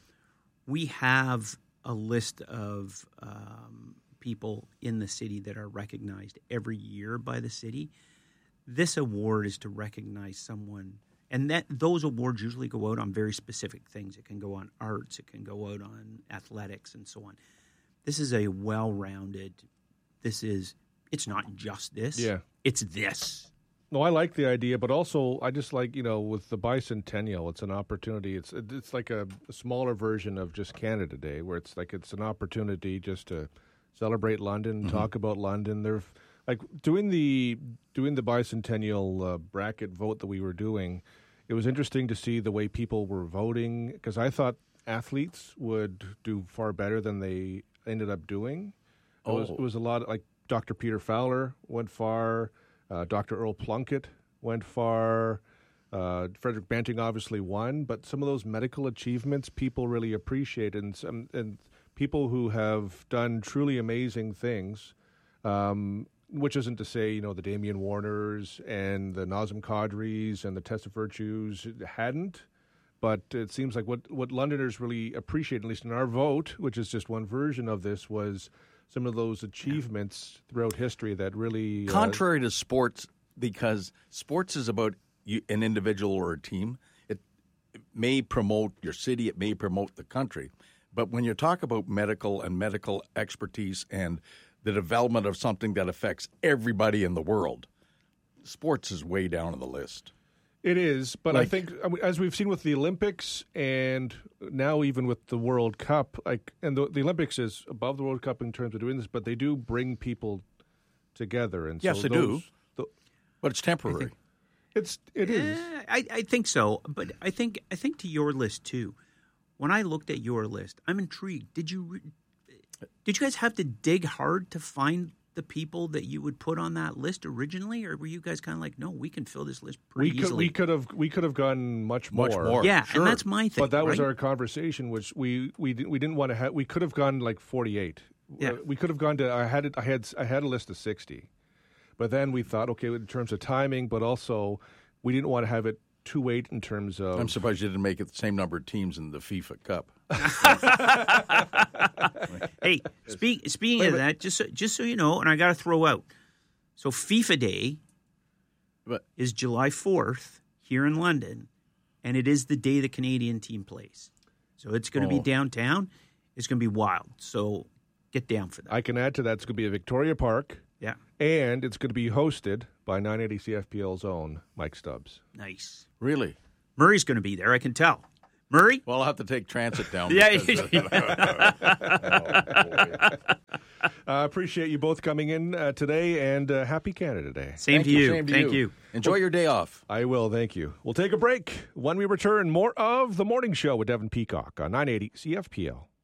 we have a list of um, people in the city that are recognized every year by the city. This award is to recognize someone, and that those awards usually go out on very specific things. It can go on arts, it can go out on athletics, and so on. This is a well-rounded. This is. It's not just this. Yeah. It's this. No, I like the idea, but also I just like, you know, with the bicentennial, it's an opportunity. It's it's like a, a smaller version of just Canada Day, where it's like it's an opportunity just to celebrate London, mm-hmm. talk about London. They're like doing the doing the bicentennial uh, bracket vote that we were doing. It was interesting to see the way people were voting because I thought athletes would do far better than they ended up doing. It oh. was it was a lot of, like. Doctor Peter Fowler went far. Uh, Doctor Earl Plunkett went far. Uh, Frederick Banting obviously won, but some of those medical achievements people really appreciate, and some, and people who have done truly amazing things. Um, which isn't to say, you know, the Damian Warners and the Nazem Kadris and the Tessa Virtues hadn't, but it seems like what what Londoners really appreciate, at least in our vote, which is just one version of this, was some of those achievements throughout history that really... Uh, Contrary to sports, because sports is about you, an individual or a team, it, it may promote your city, it may promote the country. But when you talk about medical and medical expertise and the development of something that affects everybody in the world, sports is way down on the list. It is, but like, I think I mean, as we've seen with the Olympics and now even with the World Cup, like, and the, the Olympics is above the World Cup in terms of doing this, but they do bring people together. And yes, so they those, do, the, but it's temporary. It's it is. Eh, I, I think so, but I think I think to your list too. When I looked at your list, I'm intrigued. Did you re- did you guys have to dig hard to find the people that you would put on that list originally, or were you guys kind of like, no, we can fill this list pretty we could, easily? We could have we could have gone much more. Much more. Yeah, sure. and that's my thing. But that was right? our conversation, which we we didn't, we didn't want to have. We could have gone like forty-eight. Yeah. Uh, we could have gone to. I had it. I had I had a list of sixty, but then we thought, okay, in terms of timing, but also we didn't want to have it too late in terms of. I'm surprised you didn't make it the same number of teams in the FIFA Cup. Hey, speak, speaking Wait, of that, just so, just so you know, and I got to throw out, so FIFA Day but, is July fourth here in London. and it is the day the Canadian team plays. So it's going to Oh. be downtown. It's going to be wild. So get down for that. I can add to that. It's going to be at Victoria Park. Yeah. And it's going to be hosted by nine eighty C F P L's own Mike Stubbs. Nice. Really? Murray's going to be there, I can tell. Murray? Well, I'll have to take transit down. Yeah. I uh, appreciate you both coming in uh, today, and uh, happy Canada Day. Same Thank to you. you. Same to Thank you. you. Enjoy your day off. I will, thank you. We'll take a break. When we return, more of The Morning Show with Devin Peacock on nine eighty C F P L.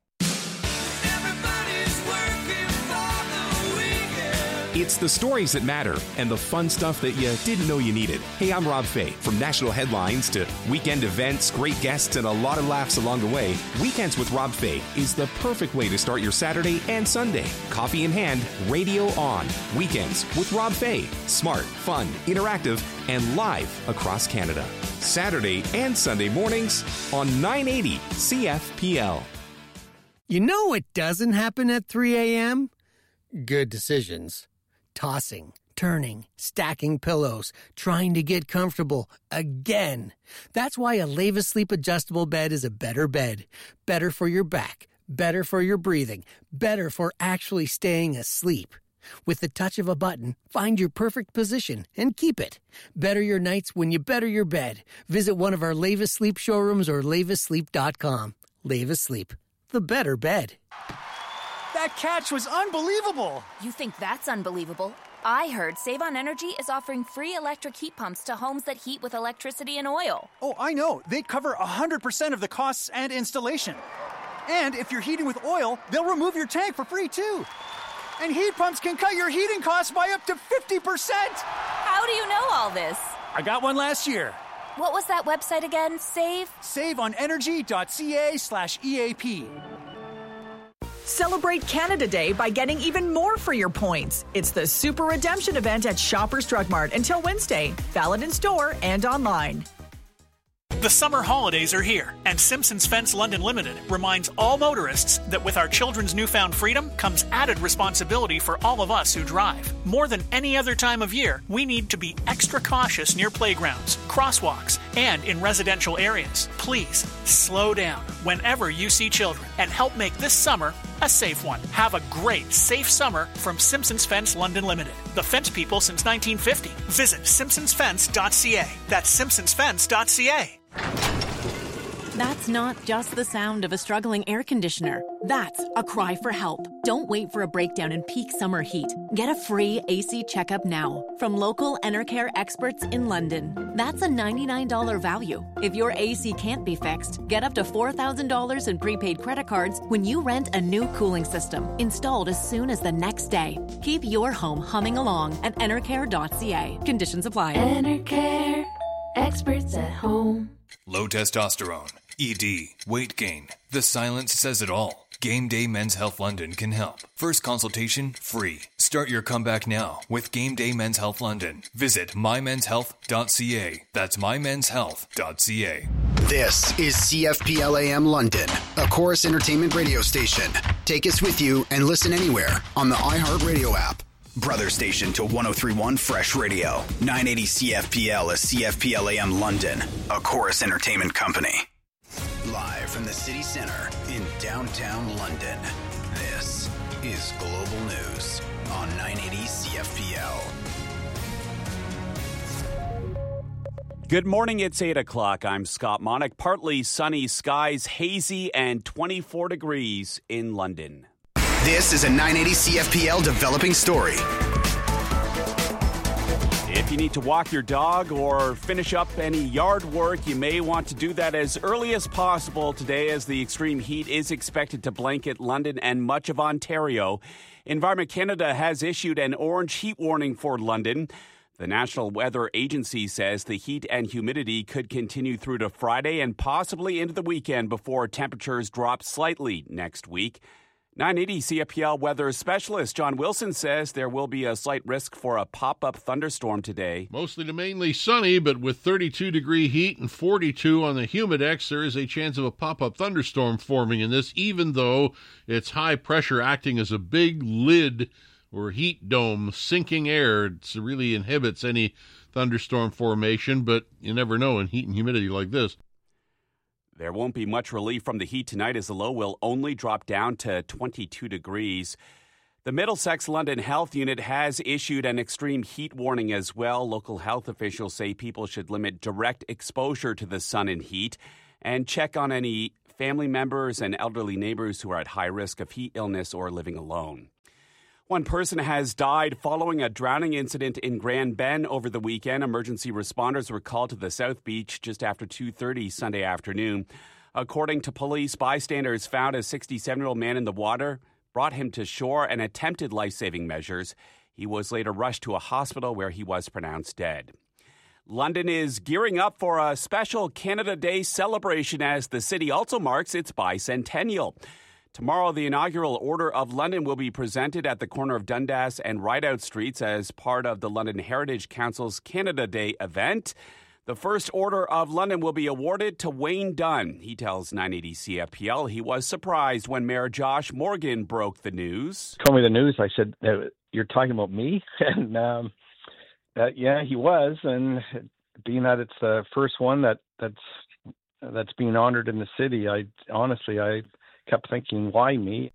It's the stories that matter and the fun stuff that you didn't know you needed. Hey, I'm Rob Fay. From national headlines to weekend events, great guests, and a lot of laughs along the way, Weekends with Rob Fay is the perfect way to start your Saturday and Sunday. Coffee in hand, radio on. Weekends with Rob Fay. Smart, fun, interactive, and live across Canada. Saturday and Sunday mornings on nine eighty C F P L. You know what doesn't happen at three a.m.? Good decisions. Tossing, turning, stacking pillows, trying to get comfortable again. That's why a Leva Sleep adjustable bed is a better bed. Better for your back, better for your breathing, better for actually staying asleep. With the touch of a button, find your perfect position and keep it. Better your nights when you better your bed. Visit one of our Leva Sleep showrooms or leva sleep dot com. Leva Sleep, the better bed. That catch was unbelievable! You think that's unbelievable? I heard Save On Energy is offering free electric heat pumps to homes that heat with electricity and oil. Oh, I know. They cover one hundred percent of the costs and installation. And if you're heating with oil, they'll remove your tank for free, too. And heat pumps can cut your heating costs by up to fifty percent! How do you know all this? I got one last year. What was that website again? Save? save on energy dot c a slash E A P. Celebrate Canada Day by getting even more for your points. It's the Super Redemption event at Shoppers Drug Mart until Wednesday. Valid in store and online. The summer holidays are here, and Simpsons Fence London Limited reminds all motorists that with our children's newfound freedom comes added responsibility for all of us who drive. More than any other time of year, we need to be extra cautious near playgrounds, crosswalks, and in residential areas. Please slow down whenever you see children and help make this summer a safe one. Have a great, safe summer from Simpsons Fence London Limited. The fence people since nineteen fifty. Visit simpsons fence dot c a. That's simpsons fence dot c a. That's not just the sound of a struggling air conditioner. That's a cry for help. Don't wait for a breakdown in peak summer heat. Get a free A C checkup now from local Enercare experts in London. That's a ninety-nine dollars value. If your A C can't be fixed, get up to four thousand dollars in prepaid credit cards when you rent a new cooling system, installed as soon as the next day. Keep your home humming along at enercare dot c a. Conditions apply. Enercare, experts at home. Low testosterone, E D, weight gain. The silence says it all. Game Day Men's Health London can help. First consultation free. Start your comeback now with Game Day Men's Health London. Visit my mens health dot c a. That's my mens health dot c a. This is C F P L A M London, a Chorus Entertainment radio station. Take us with you and listen anywhere on the iHeartRadio app. Brother station to one oh three point one Fresh Radio. nine eighty C F P L is C F P L A M London, a Chorus Entertainment company. Live from the city center in downtown London, this is Global News on nine eighty C F P L. Good morning, it's eight o'clock. I'm Scott Monick. Partly sunny skies, hazy, and twenty-four degrees in London. This is a nine eighty C F P L developing story. If you need to walk your dog or finish up any yard work, you may want to do that as early as possible today, as the extreme heat is expected to blanket London and much of Ontario. Environment Canada has issued an orange heat warning for London. The National Weather Agency says the heat and humidity could continue through to Friday and possibly into the weekend before temperatures drop slightly next week. nine eighty C F P L weather specialist John Wilson says there will be a slight risk for a pop-up thunderstorm today. Mostly to mainly sunny, but with thirty-two degree heat and forty-two on the Humidex, there is a chance of a pop-up thunderstorm forming in this, even though it's high pressure acting as a big lid or heat dome, sinking air. It really inhibits any thunderstorm formation, but you never know in heat and humidity like this. There won't be much relief from the heat tonight as the low will only drop down to twenty-two degrees. The Middlesex London Health Unit has issued an extreme heat warning as well. Local health officials say people should limit direct exposure to the sun and heat and check on any family members and elderly neighbors who are at high risk of heat illness or living alone. One person has died following a drowning incident in Grand Bend over the weekend. Emergency responders were called to the South Beach just after two thirty Sunday afternoon. According to police, bystanders found a sixty-seven-year-old man in the water, brought him to shore, and attempted life-saving measures. He was later rushed to a hospital where he was pronounced dead. London is gearing up for a special Canada Day celebration as the city also marks its bicentennial. Tomorrow, the inaugural Order of London will be presented at the corner of Dundas and Rideout Streets as part of the London Heritage Council's Canada Day event. The first Order of London will be awarded to Wayne Dunn. He tells nine eighty C F P L he was surprised when Mayor Josh Morgan broke the news. Told me the news. I said, "You're talking about me?" and um, uh, yeah, he was. And being that it's the first one that that's that's being honored in the city, I honestly I. kept thinking, why me?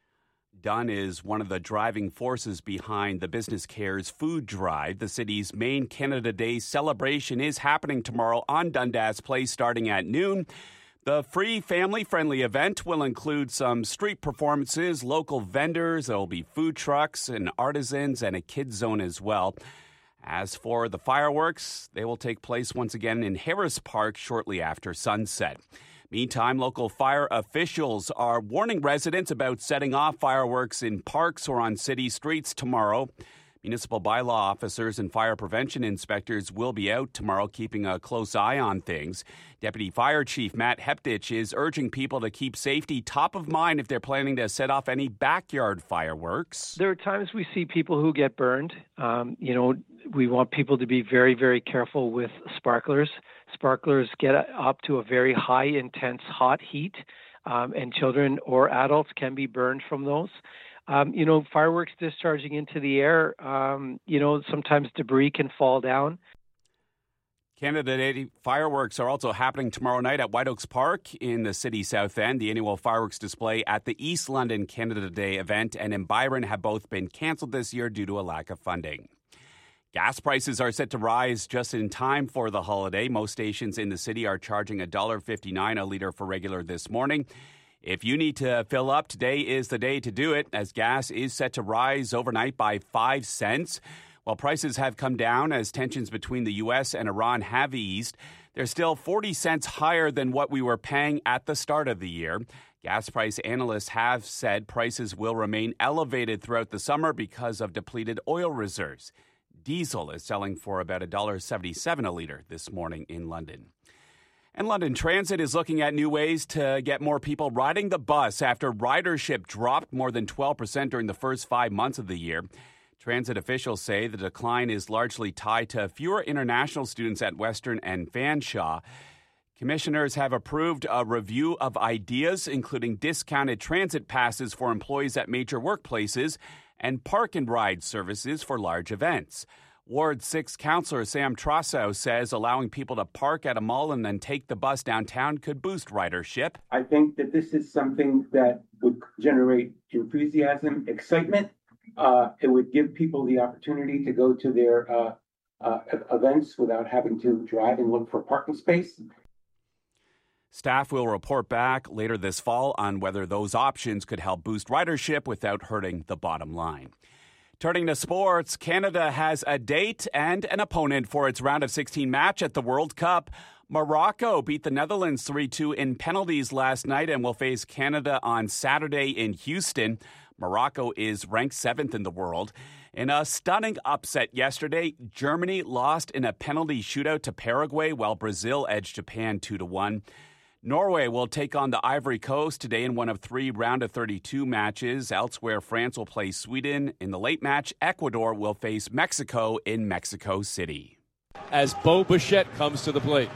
Dunn is one of the driving forces behind the Business Cares food drive. The city's main Canada Day celebration is happening tomorrow on Dundas Place starting at noon. The free family-friendly event will include some street performances, local vendors, there will be food trucks and artisans, and a kids zone as well. As for the fireworks, they will take place once again in Harris Park shortly after sunset. Meantime, local fire officials are warning residents about setting off fireworks in parks or on city streets tomorrow. Municipal bylaw officers and fire prevention inspectors will be out tomorrow keeping a close eye on things. Deputy Fire Chief Matt Heptich is urging people to keep safety top of mind if they're planning to set off any backyard fireworks. There are times we see people who get burned. Um, you know, we want people to be very, very careful with sparklers. Sparklers get up to a very high, intense, hot heat, um, and children or adults can be burned from those. Um, you know, fireworks discharging into the air, um, you know, sometimes debris can fall down. Canada Day fireworks are also happening tomorrow night at White Oaks Park in the city south end. The annual fireworks display at the East London Canada Day event and in Byron have both been canceled this year due to a lack of funding. Gas prices are set to rise just in time for the holiday. Most stations in the city are charging one dollar fifty-nine a litre for regular this morning. If you need to fill up, today is the day to do it, as gas is set to rise overnight by five cents. While prices have come down as tensions between the U S and Iran have eased, they're still forty cents higher than what we were paying at the start of the year. Gas price analysts have said prices will remain elevated throughout the summer because of depleted oil reserves. Diesel is selling for about one dollar seventy-seven a litre this morning in London. And London Transit is looking at new ways to get more people riding the bus after ridership dropped more than twelve percent during the first five months of the year. Transit officials say the decline is largely tied to fewer international students at Western and Fanshawe. Commissioners have approved a review of ideas, including discounted transit passes for employees at major workplaces and park and ride services for large events. Ward six Councillor Sam Trossow says allowing people to park at a mall and then take the bus downtown could boost ridership. I think that this is something that would generate enthusiasm, excitement. Uh, it would give people the opportunity to go to their uh, uh, events without having to drive and look for parking space. Staff will report back later this fall on whether those options could help boost ridership without hurting the bottom line. Turning to sports, Canada has a date and an opponent for its round of sixteen match at the World Cup. Morocco beat the Netherlands three two in penalties last night and will face Canada on Saturday in Houston. Morocco is ranked seventh in the world. In a stunning upset yesterday, Germany lost in a penalty shootout to Paraguay while Brazil edged Japan two to one. Norway will take on the Ivory Coast today in one of three round of thirty-two matches. Elsewhere, France will play Sweden. In the late match, Ecuador will face Mexico in Mexico City. As Bo Bichette comes to the plate.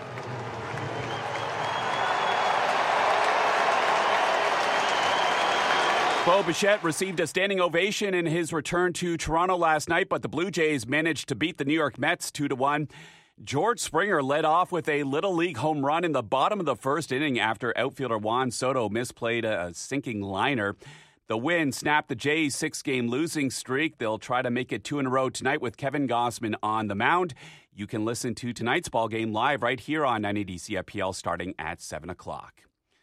Bo Bichette received a standing ovation in his return to Toronto last night, but the Blue Jays managed to beat the New York Mets two to one. George Springer led off with a Little League home run in the bottom of the first inning after outfielder Juan Soto misplayed a sinking liner. The win snapped the Jays' six-game losing streak. They'll try to make it two in a row tonight with Kevin Gausman on the mound. You can listen to tonight's ball game live right here on nine eighty C F P L starting at seven o'clock.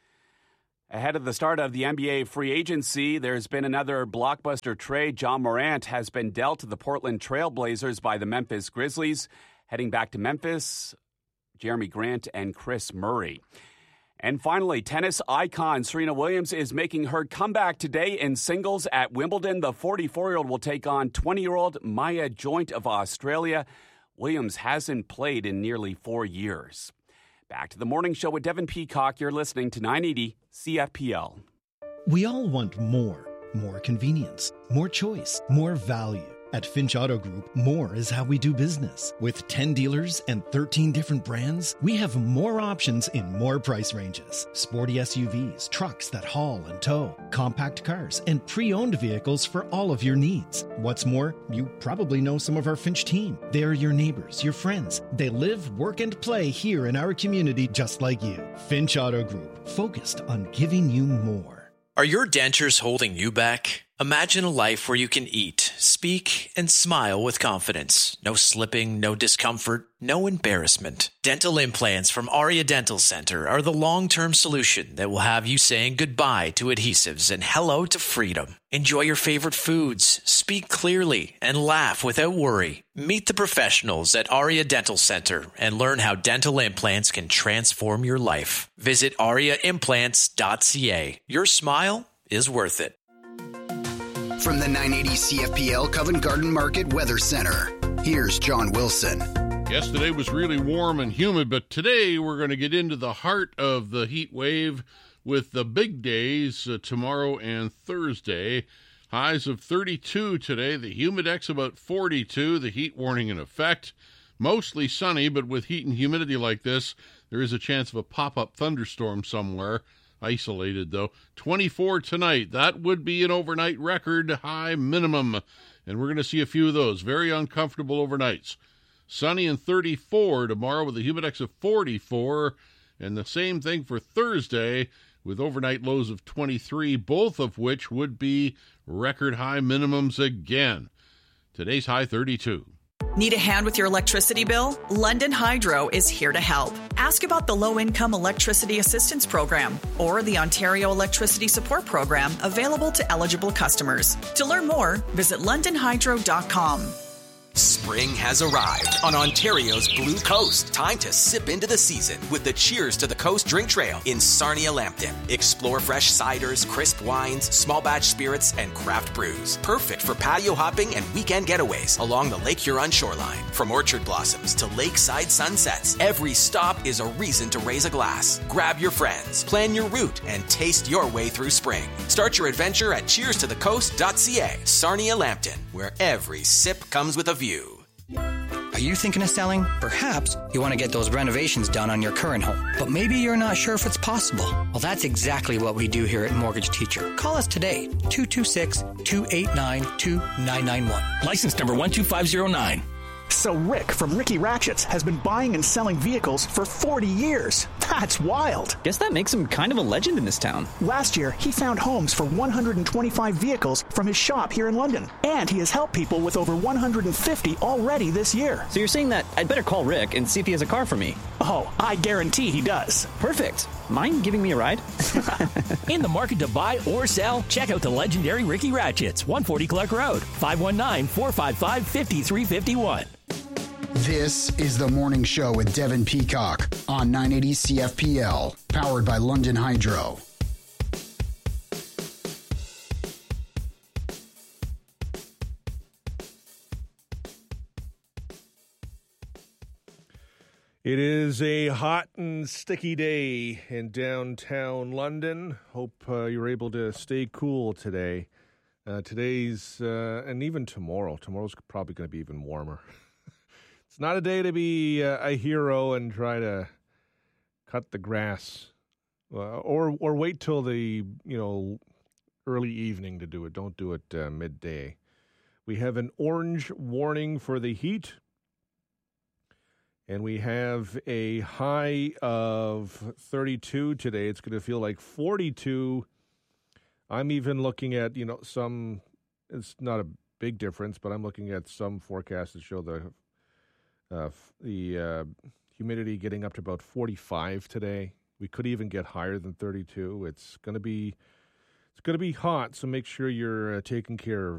Ahead of the start of the N B A free agency, there's been another blockbuster trade. John Morant has been dealt to the Portland Trail Blazers by the Memphis Grizzlies. Heading back to Memphis, Jeremy Grant and Chris Murray. And finally, tennis icon Serena Williams is making her comeback today in singles at Wimbledon. The forty-four-year-old will take on twenty-year-old Maya Joint of Australia. Williams hasn't played in nearly four years. Back to the morning show with Devin Peacock. You're listening to nine eighty C F P L. We all want more. More convenience, more choice, more value. At Finch Auto Group, more is how we do business. With ten dealers and thirteen different brands, we have more options in more price ranges. Sporty S U Vs, trucks that haul and tow, compact cars, and pre-owned vehicles for all of your needs. What's more, you probably know some of our Finch team. They're your neighbors, your friends. They live, work, and play here in our community just like you. Finch Auto Group, focused on giving you more. Are your dentures holding you back? Imagine a life where you can eat, speak, and smile with confidence. No slipping, no discomfort, no embarrassment. Dental implants from Aria Dental Center are the long-term solution that will have you saying goodbye to adhesives and hello to freedom. Enjoy your favorite foods, speak clearly, and laugh without worry. Meet the professionals at Aria Dental Center and learn how dental implants can transform your life. Visit aria implants dot c a. Your smile is worth it. From the nine eighty C F P L Covent Garden Market Weather Center, here's John Wilson. Yesterday was really warm and humid, but today we're going to get into the heart of the heat wave with the big days uh, tomorrow and Thursday. Highs of thirty-two today, the humidex about forty-two, the heat warning in effect. Mostly sunny, but with heat and humidity like this, there is a chance of a pop-up thunderstorm somewhere. Isolated, though. twenty-four tonight. That would be an overnight record high minimum. And we're going to see a few of those. Very uncomfortable overnights. Sunny and thirty-four tomorrow with a humidex of forty-four. And the same thing for Thursday with overnight lows of twenty-three, both of which would be record high minimums again. Today's high thirty-two. Need a hand with your electricity bill? London Hydro is here to help. Ask about the Low-Income Electricity Assistance Program or the Ontario Electricity Support Program available to eligible customers. To learn more, visit london hydro dot com. Spring has arrived on Ontario's Blue Coast. Time to sip into the season with the Cheers to the Coast drink trail in Sarnia Lambton. Explore fresh ciders, crisp wines, small batch spirits, and craft brews. Perfect for patio hopping and weekend getaways along the Lake Huron shoreline. From orchard blossoms to lakeside sunsets, every stop is a reason to raise a glass. Grab your friends, plan your route, and taste your way through spring. Start your adventure at cheers to the coast dot c a. Sarnia Lambton, where every sip comes with a view. Are you thinking of selling? Perhaps you want to get those renovations done on your current home, but maybe you're not sure if it's possible. Well, that's exactly what we do here at Mortgage Teacher. Call us today, two two six, two eight nine, two nine nine one. License number one two five zero nine. So Rick from Ricky Ratchets has been buying and selling vehicles for forty years. That's wild. Guess that makes him kind of a legend in this town. Last year, he found homes for one hundred twenty-five vehicles from his shop here in London. And he has helped people with over one hundred fifty already this year. So you're saying that I'd better call Rick and see if he has a car for me? Oh, I guarantee he does. Perfect. Mind giving me a ride? In the market to buy or sell? Check out the legendary Ricky Ratchets, one forty Clark Road, five one nine, four five five, five three five one. This is the morning show with Devin Peacock on nine eighty C F P L, powered by London Hydro. It is a hot and sticky day in downtown London. Hope uh, you're able to stay cool today. Uh, today's, uh, and even tomorrow. Tomorrow's probably going to be even warmer. It's not a day to be uh, a hero and try to cut the grass, uh, or or wait till the you know early evening to do it. Don't do it uh, midday. We have an orange warning for the heat, And we have a high of thirty-two today. It's going to feel like forty-two. I'm even looking at, you know, some, it's not a big difference, but I'm looking at some forecasts that show the uh, the uh, humidity getting up to about forty-five today. We could even get higher than thirty-two. It's going to be it's going to be hot, so make sure you're uh, taking care